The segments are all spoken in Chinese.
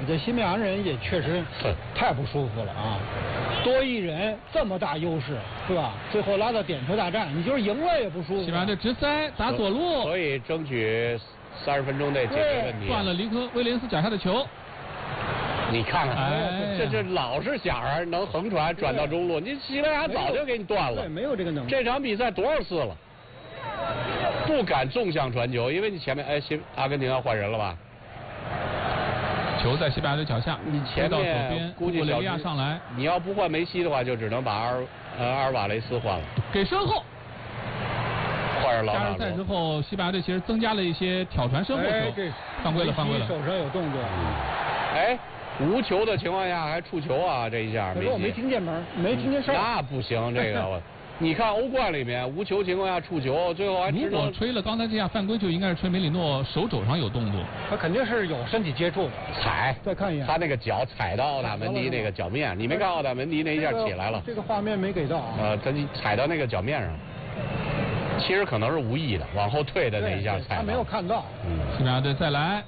这西班牙人也确实太不舒服了啊！多一人这么大优势，是吧？最后拉到点球大战，你就是赢了也不舒服。 西班牙队直塞打左路， 所以争取30分钟内解决问题。 断了威廉斯脚下的球。 你看看， 哎， 这老是想着能横传转到中路，你西班牙早就给你断了。 对，没有这个能力。 这场比赛多少次了？不敢纵向传球，因为你前面阿根廷要换人了吧？ 球在西班牙队脚下， 你前到左边， 估计雷利亚上来。 你要不换梅西的话，就只能把阿尔瓦雷斯换了。 给身后。 换上老马罗。 加时赛之后，西班牙队其实增加了一些挑传身后球，犯规了。 手上有动作。 哎。无球的情况下还触球啊！这一下， 我没听见门，没听见声。 那不行，这个你看欧冠里面无球情况下触球，最后还如果吹了刚才这下犯规，就应该是吹梅里诺手肘上有动作。 他肯定是有身体接触的。 踩， 再看一眼， 他那个脚踩到奥塔门迪那个脚面，你没看奥塔门迪那一下起来了？ 这个画面没给到。 他踩到那个脚面上，其实可能是无意的，往后退的那一下踩。 他没有看到。 西班牙队再来。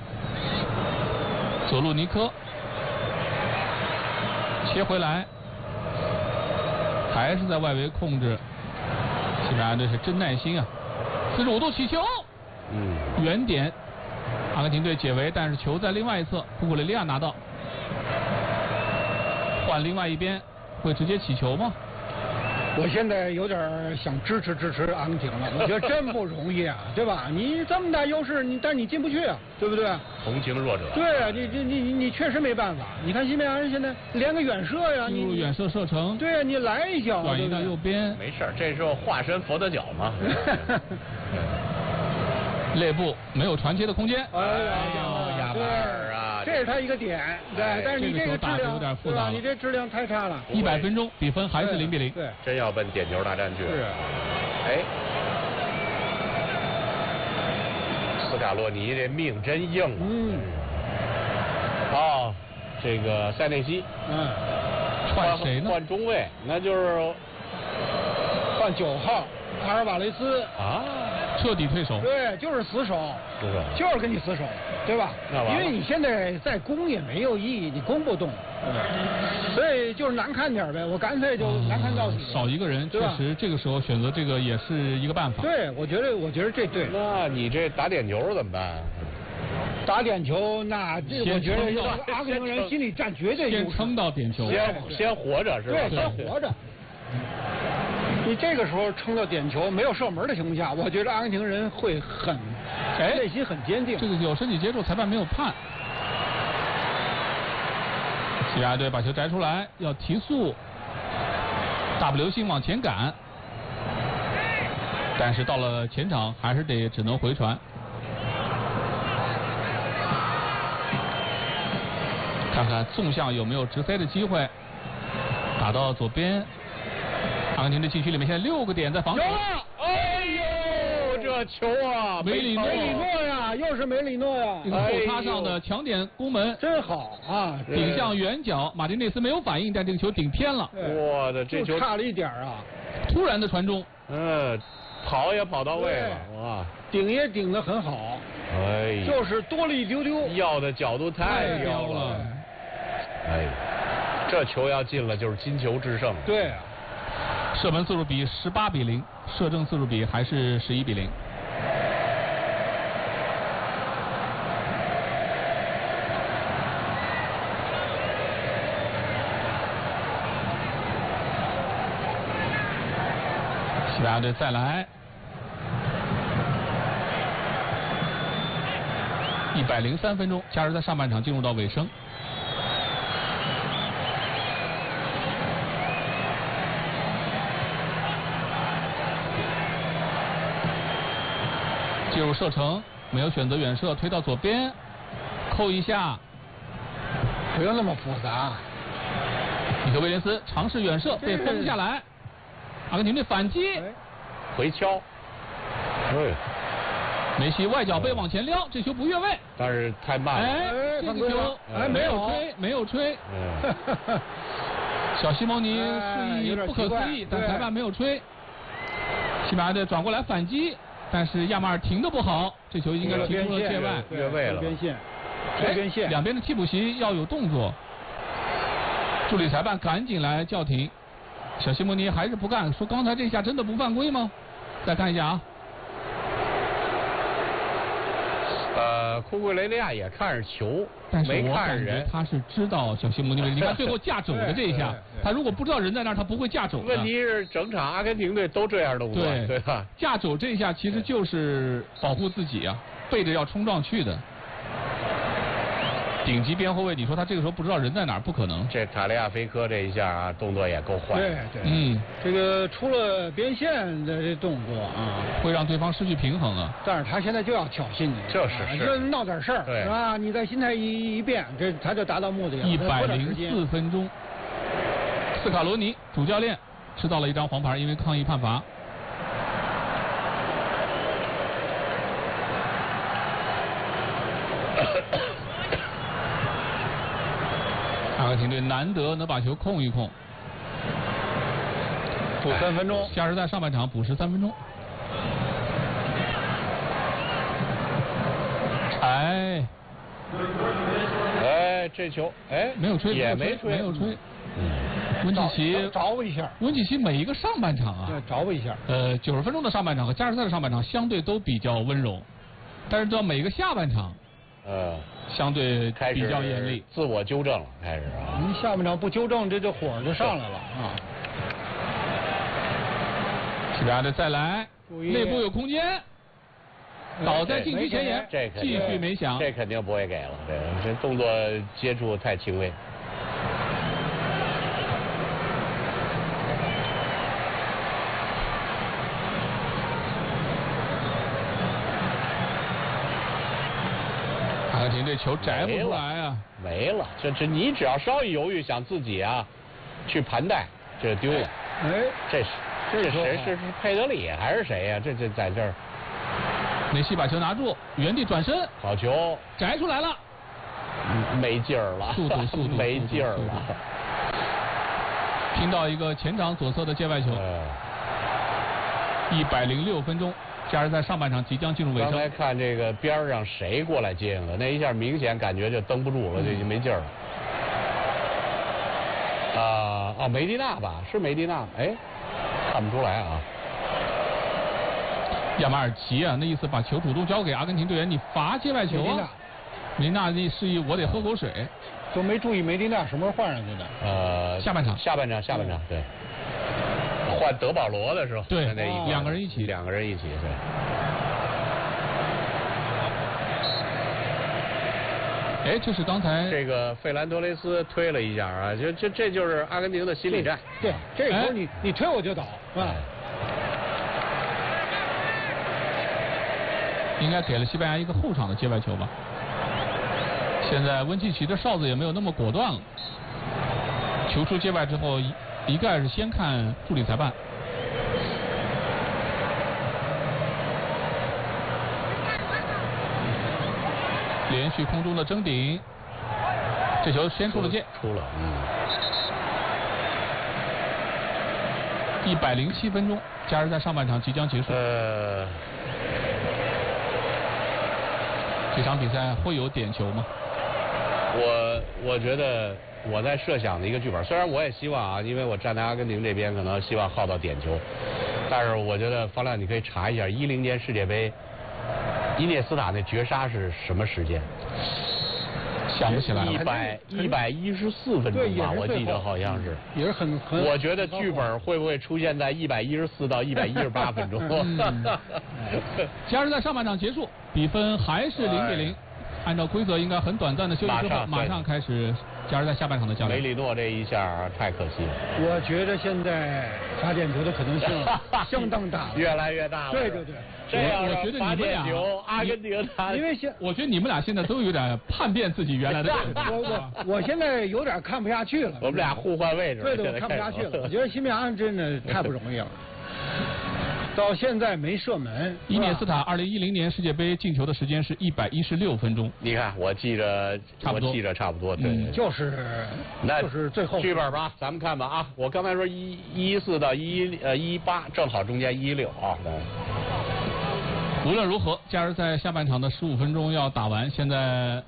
左路尼科切回来，还是在外围控制。西班牙队是真耐心啊！45度起球，远点，阿根廷队解围，但是球在另外一侧，库库雷利亚拿到，换另外一边，会直接起球吗？ 我现在有点想支持阿根廷了，我觉得真不容易啊，对吧？你这么大优势，但是你进不去啊，对不对？ 同情弱者。 对啊，你确实没办法。你看西班牙人现在连个远射呀， 你远射射程。 对啊，你来一脚， 转移到右边。 没事，这时候化身佛得角嘛。 内部没有传切的空间。 哎呀， 亚马尔啊， 这是他一个点，对，但是你这个质量有点复杂， 你这质量太差了。 100分钟，比分还是0-0。 对， 真要奔点球大战去了。 是。 哎，斯卡洛尼这命真硬啊！这个塞内西， 换谁呢？ 换中卫，那就是换9号阿尔瓦雷斯啊。 彻底退守， 对，就是死守，就是跟你死守，对吧？因为你现在再攻也没有意义，你攻不动，所以就是难看点呗。我干脆就难看到底， 少一个人，确实这个时候选择这个也是一个办法。 对，我觉得这对。 那你这打点球怎么办？ 打点球，那这我觉得阿根廷人心里占绝对优势。 先撑到点球， 先活着是吧？ 对，先活着。你这个时候撑到点球没有射门的情况下，我觉得阿根廷人会内心很坚定。 这个有身体接触，裁判没有判。西班牙队把球摘出来，要提速，大步流星往前赶，但是到了前场还是只能回传。看看纵向有没有直塞的机会，打到左边。阿根廷的禁区里面现在6个点在防守。 哎呦，这球啊！ 梅里诺呀，又是梅里诺呀！ 这个后插上的强点攻门， 真好啊！ 顶向远角，马丁内斯没有反应，但这个球顶偏了。 我的这球差了一点啊！ 突然的传中， 跑也跑到位了，哇！ 顶也顶得很好， 哎， 就是多了一丢丢， 要的角度太高了。哎，这球要进了就是金球制胜。 对。 射门次数比18-0，射正次数比还是11-0。西班牙队再来，103分钟，加时赛上半场进入到尾声。进入射程，没有选择远射，推到左边，扣一下， 不要那么复杂。 尼克威廉斯尝试远射，被封下来。阿根廷队反击， 回敲， 梅西外脚背往前撩，这球不越位， 但是太慢了。 这个球没有吹。小西蒙尼示意不可思议，但裁判没有吹。西班牙队转过来反击。但是亚马尔停得不好，这球应该踢出了界外， 越位了。 边线。 边线， 两边的替补席要有动作。助理裁判赶紧来叫停，小西莫尼还是不干，说刚才这下真的不犯规吗？再看一下啊。 库库雷利亚也看着球， 但是没我感觉看着人。 他是知道小西莫尼，你看最后架肘的这一下，他如果不知道人在那儿，他不会架肘的。 问题是整场阿根廷队都这样动作，对吧？ 架肘这一下其实就是保护自己啊，背着要冲撞去的。顶级边后卫，你说他这个时候不知道人在哪儿，不可能。 这塔利亚菲科这一下啊，动作也够坏。 对，这个出了边线的这动作啊， 会让对方失去平衡啊。 但是他现在就要挑衅你， 是就闹点事儿，是吧？你在心态一变，这他就达到目的了。 104分钟，斯卡罗尼主教练吃到了一张黄牌，因为抗议判罚。阿根廷队难得能把球控一控， 补3分钟， 加时赛上半场补时3分钟。 这球没有吹， 也没吹， 没有吹。温契奇着一下， 温契奇每一个上半场啊， 着一下。 90分钟的上半场和加时赛的上半场相对都比较温柔，但是到每个下半场，相对比较严厉， 自我纠正了，开始啊。 你下半场不纠正，这火就上来了啊。 西班牙队再来，内部有空间，倒在禁区前沿，继续没响， 这肯定不会给了，这动作接触太轻微。 阿根廷这球摘不出来啊， 没了，这你只要稍一犹豫，想自己啊去盘带，这丢了。这谁是佩德里还是谁呀？这在这儿。 梅西把球拿住，原地转身， 好球， 摘出来了， 没劲儿了， 速度没劲儿了。 拼到一个前场左侧的界外球。106分钟，加时赛上半场即将进入尾声。 刚才看这个边上谁过来接应的，那一下明显感觉就蹬不住了，就没劲儿了。梅蒂娜吧，是梅蒂娜，看不出来啊。 亚马尔奇啊，那意思把球主动交给阿根廷队员，你罚界外球啊。梅蒂娜那示意我得喝口水， 都没注意梅蒂娜什么时候换上去的。 下半场， 对。换德保罗的时候， 对，两个人一起， 对。 这是刚才这个费兰多雷斯推了一下啊，这就是阿根廷的心理战。 对，这时候你推我就倒，是吧？ 应该给了西班牙一个后场的界外球吧。现在温契奇的哨子也没有那么果断了，球出界外之后，一概是先看助理裁判。连续空中的争顶，这球先出了界， 出了 107分钟，加时赛上半场即将结束。这场比赛会有点球吗？ 我觉得我在设想的一个剧本，虽然我也希望啊，因为我站在阿根廷这边，可能希望耗到点球，但是我觉得方亮你可以查一下10年世界杯伊涅斯塔那绝杀是什么时间？ 想不起来了。 114分钟吧，我记得好像是。 也是很。 我觉得剧本会不会出现在114到118分钟？ 加时赛上半场结束，比分还是0-0。按照规则，应该很短暂的休息之后，马上开始加时赛下半场的较量。 梅里诺这一下太可惜了。 我觉得现在罚点球的可能性相当大， 越来越大了。 对。 我觉得你们俩， 阿根廷因为我觉得你们俩现在都有点叛变自己原来的。 我现在有点看不下去了。 我们俩互换位置。 对，我看不下去了。我觉得西班牙真的太不容易了。到现在没射门。 伊涅斯塔2010年世界杯进球的时间是116分钟。 你看，我记着差不多，对， 就是最后剧本吧，咱们看吧啊！我刚才说114到118，正好中间116啊。 无论如何，加时赛下半场的15分钟要打完，现在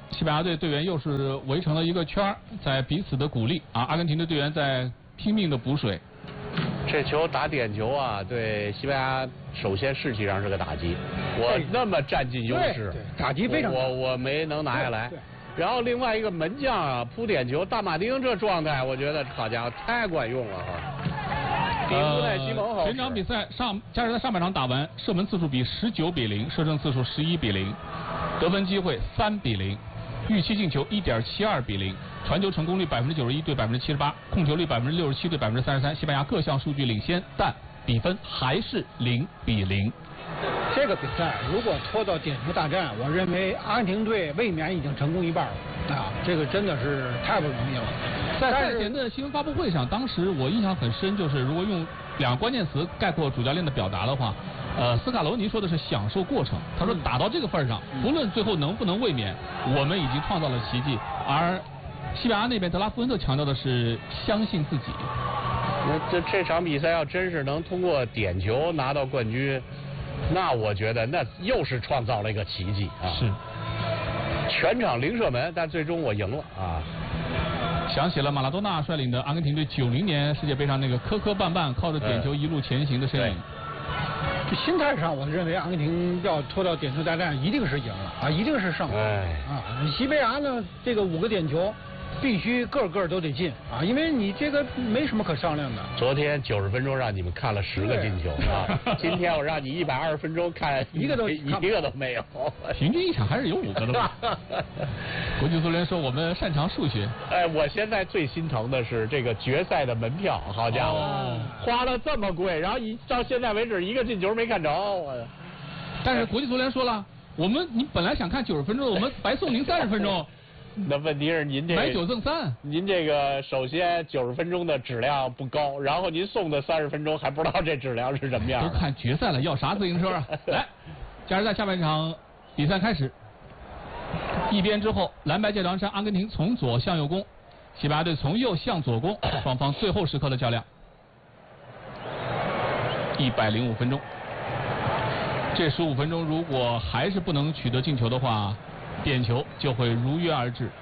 西班牙队队员又是围成了一个圈，在彼此的鼓励啊。阿根廷的队员在拼命的补水。 这球打点球啊，对西班牙首先士气上是个打击。我那么占尽优势， 打击非常大。 我没能拿下来。然后另外一个门将啊扑点球，大马丁这状态，我觉得好家伙太管用了哈。比乌奈西蒙好。 全场比赛加时赛上半场打完，射门次数比19比0，射正次数11比0，得分机会3比0，预期进球1.72比0，传球成功率91%对78%，控球率67%对33%。西班牙各项数据领先，但比分还是0比0。 这个比赛如果拖到点球大战，我认为阿根廷队卫冕已经成功一半了啊！这个真的是太不容易了。 在赛前的新闻发布会上，当时我印象很深，就是如果用2个关键词概括主教练的表达的话，斯卡罗尼说的是享受过程。他说打到这个份上，不论最后能不能卫冕，我们已经创造了奇迹。而西班牙那边德拉夫恩特强调的是相信自己。 那这场比赛要真是能通过点球拿到冠军，那我觉得那又是创造了一个奇迹啊！ 是， 全场零射门，但最终我赢了啊！ 想起了马拉多纳率领的阿根廷队90年世界杯上那个磕磕绊绊靠着点球一路前行的身影。 心态上，我认为阿根廷要拖到点球大战一定是赢了啊，一定是胜了啊！西班牙呢，这个5个点球必须个个都得进啊，因为你这个没什么可商量的。 昨天90分钟让你们看了10个进球啊，今天我让你120分钟看一个都没有， 平均一场还是有5个的吧。国际足联说我们擅长数学。 哎，我现在最心疼的是这个决赛的门票，好家伙，花了这么贵，然后到现在为止1个进球没看着。 但是国际足联说了，你本来想看90分钟，我们白送您30分钟。 那问题是您这买9赠3， 您这个首先90分钟的质量不高，然后您送的30分钟还不知道这质量是什么样。 都看决赛了，要啥自行车啊？来，加时赛下半场比赛开始，一边之后，蓝白界长衫阿根廷从左向右攻，西班牙队从右向左攻，双方最后时刻的较量。105分钟，这15分钟如果还是不能取得进球的话，点球就会如约而至。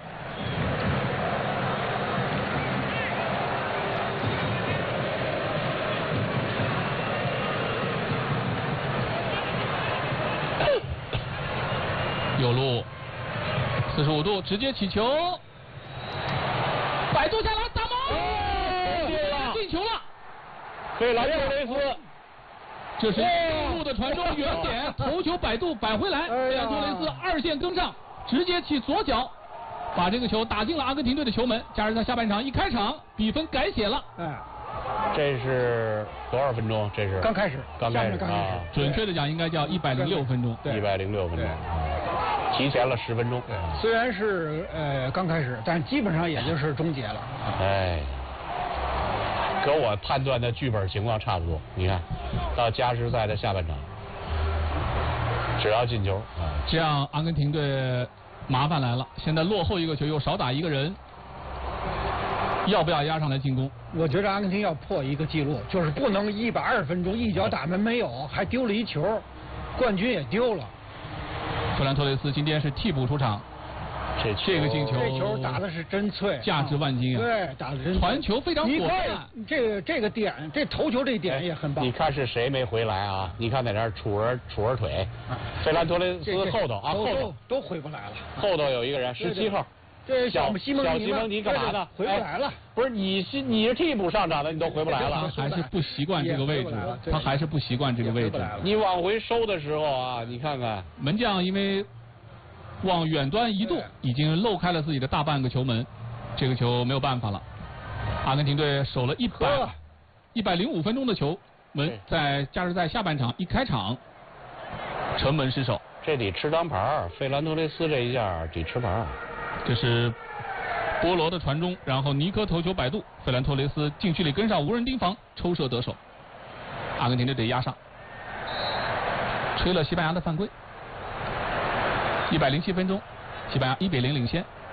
右路45度直接起球，摆渡下来打门，进球了！ 费兰托雷斯， 这是右路的传中，远点头球摆渡摆回来，费兰托雷斯2线跟上，直接起左脚，把这个球打进了阿根廷队的球门。加时赛下半场一开场，比分改写了。 这是多少分钟？这是刚开始啊！ 准确的讲，应该叫106分钟。 106分钟，提前了10分钟。 虽然是刚开始，但基本上也就是终结了。 哎，跟我判断的剧本情况差不多。你看，到加时赛的下半场，只要进球， 这样阿根廷队麻烦来了。现在落后1个球，又少打1个人，要不要压上来进攻？ 我觉得阿根廷要破一个记录，就是不能120分钟一脚打门没有，还丢了1球，冠军也丢了。 弗兰托雷斯今天是替补出场，这个进球， 这球打的是真脆， 价值万金啊！ 对，打的真传球非常果断。 这个点，这头球这点也很棒。 你看是谁没回来啊？你看在这儿杵着腿，费兰托雷斯后头啊，后头都回不来了。 后头有一个人，17号。 这小西蒙尼干嘛呢？ 回不来了。 不是你是替补上场的，你都回不来了。 还是不习惯这个位置，他还是不习惯这个位置。 你往回收的时候啊，你看看门将因为往远端移动，已经漏开了自己的大半个球门，这个球没有办法了。阿根廷队守了105分钟的球门，在加时赛下半场一开场，城门失守。 这得吃当牌，费兰托雷斯这一下得吃牌。 这是波罗的传中，然后尼科头球摆渡，费兰托雷斯禁区里跟上无人盯防，抽射得手。阿根廷队得压上，吹了西班牙的犯规。107分钟，西班牙1比0领先。